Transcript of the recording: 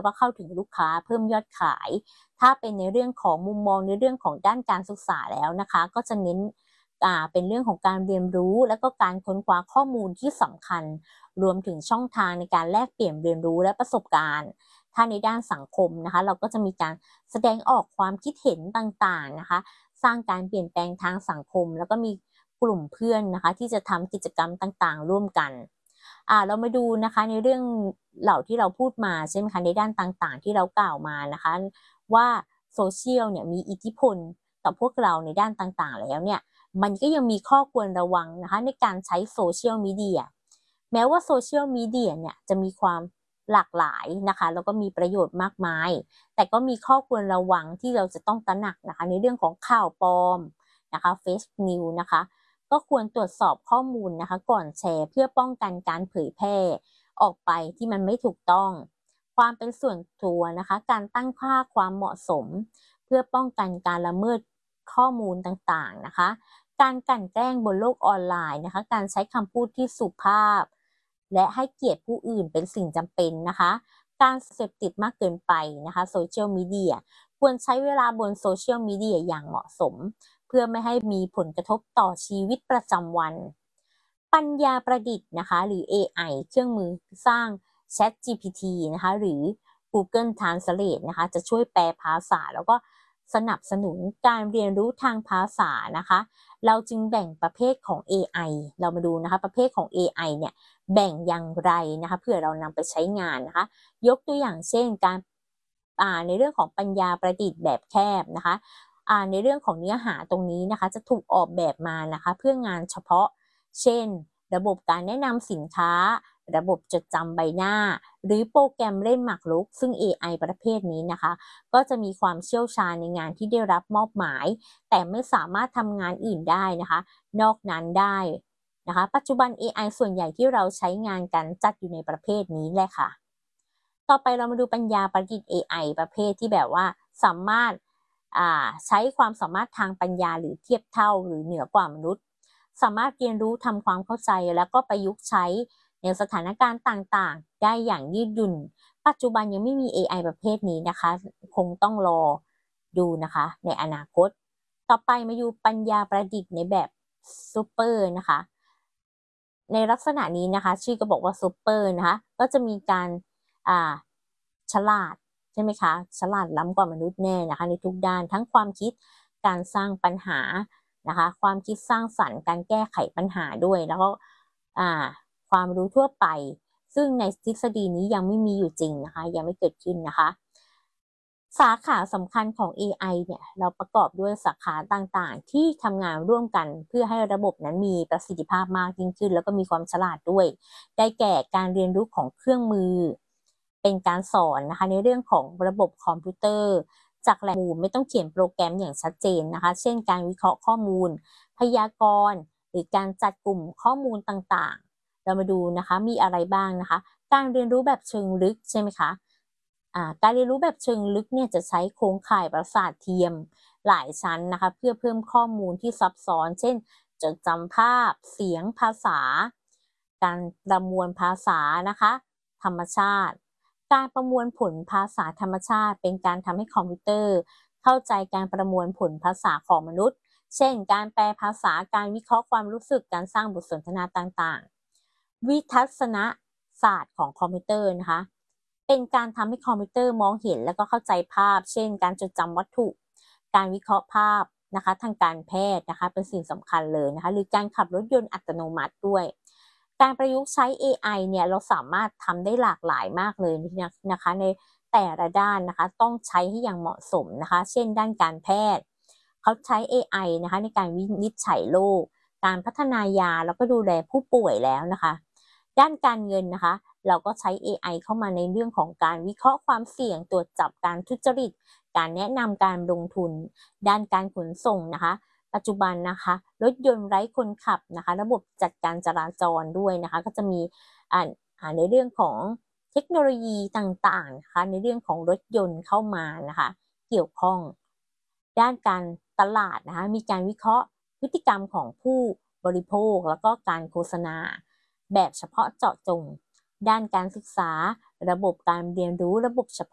ก็เข้าถึงลูกค้าเพิ่มยอดขายถ้าเป็นในเรื่องของมุมมองในเรื่องของด้านการศึกษาแล้วนะคะก็จะเน้นเป็นเรื่องของการเรียนรู้และก็การค้นคว้าข้อมูลที่สำคัญรวมถึงช่องทางในการแลกเปลี่ยนเรียนรู้และประสบการณ์ถ้าในด้านสังคมนะคะเราก็จะมีการแสดงออกความคิดเห็นต่างๆนะคะสร้างการเปลี่ยนแปลงทางสังคมแล้วก็มีกลุ่มเพื่อนนะคะที่จะทำกิจกรรมต่างๆร่วมกันเรามาดูนะคะในเรื่องเหล่าที่เราพูดมาใช่ไหมคะในด้านต่างๆที่เรากล่าวมานะคะว่าโซเชียลเนี่ยมีอิทธิพลต่อพวกเราในด้านต่างๆแล้วเนี่ยมันก็ยังมีข้อควรระวังนะคะในการใช้โซเชียลมีเดียแม้ว่าโซเชียลมีเดียเนี่ยจะมีความหลากหลายนะคะแล้วก็มีประโยชน์มากมายแต่ก็มีข้อควรระวังที่เราจะต้องตระหนักนะคะในเรื่องของข่าวปลอมนะคะเฟซนิวนะคะก็ควรตรวจสอบข้อมูลนะคะก่อนแชร์เพื่อป้องกันการเผยแพร่ออกไปที่มันไม่ถูกต้องความเป็นส่วนตัวนะคะการตั้งค่าความเหมาะสมเพื่อป้องกันการละเมิดข้อมูลต่างๆนะคะการกลั่นแกล้งบนโลกออนไลน์นะคะการใช้คำพูดที่สุภาพและให้เกียรติผู้อื่นเป็นสิ่งจำเป็นนะคะการเสพติดมากเกินไปนะคะโซเชียลมีเดียควรใช้เวลาบนโซเชียลมีเดียอย่างเหมาะสมเพื่อไม่ให้มีผลกระทบต่อชีวิตประจำวันปัญญาประดิษฐ์นะคะหรือ AI เครื่องมือสร้าง ChatGPT นะคะหรือ Google Translate นะคะจะช่วยแปลภาษาแล้วก็สนับสนุนการเรียนรู้ทางภาษานะคะเราจึงแบ่งประเภทของ AI เรามาดูนะคะประเภทของ AI เนี่ยแบ่งอย่างไรนะคะเพื่อเรานำไปใช้งานนะคะยกตัวอย่างเช่นการในเรื่องของปัญญาประดิษฐ์แบบแคบนะคะในเรื่องของเนื้อหาตรงนี้นะคะจะถูกออกแบบมานะคะเพื่องานเฉพาะเช่นระบบการแนะนำสินค้าระบบจดจำใบหน้าหรือโปรแกรมเล่นหมากรุกซึ่ง AI ประเภทนี้นะคะก็จะมีความเชี่ยวชาญในงานที่ได้รับมอบหมายแต่ไม่สามารถทำงานอื่นได้นะคะนอกนั้นได้นะคะปัจจุบัน AI ส่วนใหญ่ที่เราใช้งานกันจัดอยู่ในประเภทนี้แหละค่ะต่อไปเรามาดูปัญญาประดิษฐ์ AI ประเภทที่แบบว่าสามารถใช้ความสามารถทางปัญญาหรือเทียบเท่าหรือเหนือกว่ามนุษย์สามารถเรียนรู้ทำความเข้าใจแล้วก็ประยุกต์ใช้ในสถานการณ์ต่างๆได้อย่างยืดหยุ่นปัจจุบันยังไม่มี AI ประเภทนี้นะคะคงต้องรอดูนะคะในอนาคตต่อไปมาดูปัญญาประดิษฐ์ในแบบซูเปอร์นะคะในลักษณะนี้นะคะชื่อก็บอกว่าซูเปอร์นะคะก็จะมีการฉลาดใช่ไหมคะฉลาดล้ำกว่ามนุษย์แน่นะคะในทุกด้านทั้งความคิดการสร้างปัญหานะคะความคิดสร้างสรรค์การแก้ไขปัญหาด้วยแล้วก็ความรู้ทั่วไปซึ่งในทฤษฎีนี้ยังไม่มีอยู่จริงนะคะยังไม่เกิดขึ้นนะคะสาขาสำคัญของ AI เนี่ยเราประกอบด้วยสาขาต่างๆที่ทำงานร่วมกันเพื่อให้ระบบนั้นมีประสิทธิภาพมากยิ่งขึ้นแล้วก็มีความฉลาดด้วยได้แก่การเรียนรู้ของเครื่องมือเป็นการสอนนะคะในเรื่องของระบบคอมพิวเตอร์จากแหล่งข้อมูลไม่ต้องเขียนโปรแกรมอย่างชัดเจนนะคะเช่นการวิเคราะห์ข้อมูลพยากรณ์หรือการจัดกลุ่มข้อมูลต่างๆเรามาดูนะคะมีอะไรบ้างนะคะการเรียนรู้แบบเชิงลึกใช่ไหมคะการเรียนรู้แบบเชิงลึกเนี่ยจะใช้โครงข่ายประสาทเทียมหลายชั้นนะคะเพื่อเพิ่มข้อมูลที่ซับซ้อนเช่นจดจำภาพเสียงภาษาการประมวลภาษานะคะธรรมชาติการประมวลผลภาษาธรรมชาติเป็นการทำให้คอมพิวเตอร์เข้าใจการประมวลผลภาษาของมนุษย์เช่นการแปลภาษาการวิเคราะห์ความรู้สึกการสร้างบทสนทนาต่างๆวิทัศนศาสตร์ของคอมพิวเตอร์นะคะเป็นการทำให้คอมพิวเตอร์มองเห็นและก็เข้าใจภาพเช่นการจดจำวัตถุการวิเคราะห์ภาพนะคะทางการแพทย์นะคะเป็นสิ่งสำคัญเลยนะคะหรือการขับรถยนต์อัตโนมัติด้วยการประยุกต์ใช้ AI เนี่ยเราสามารถทำได้หลากหลายมากเลยนะคะในแต่ละด้านนะคะต้องใช้ให้อย่างเหมาะสมนะคะเช่นด้านการแพทย์เขาใช้ AI นะคะในการวินิจฉัยโรคการพัฒนายาแล้วก็ดูแลผู้ป่วยแล้วนะคะด้านการเงินนะคะเราก็ใช้ AI เข้ามาในเรื่องของการวิเคราะห์ความเสี่ยงตรวจจับการทุจริตการแนะนำการลงทุนด้านการขนส่งนะคะปัจจุบันนะคะรถยนต์ไร้คนขับนะคะระบบจัดการจราจรด้วยนะคะก็จะมีในเรื่องของเทคโนโลยีต่างๆนะคะในเรื่องของรถยนต์เข้ามานะคะเกี่ยวข้องด้านการตลาดนะคะมีการวิเคราะห์พฤติกรรมของผู้บริโภคแล้วก็การโฆษณาแบบเฉพาะเจาะจงด้านการศึกษาระบบการเรียนรู้ระบบเฉพาะ